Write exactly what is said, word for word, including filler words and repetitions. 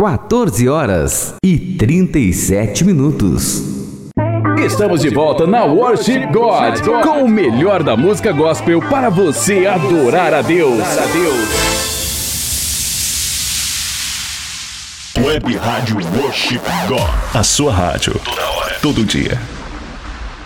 quatorze horas e trinta e sete minutos. Estamos de volta na Worship God, com o melhor da música gospel para você adorar a Deus. Web Rádio Worship God. A sua rádio. Toda hora. Todo dia.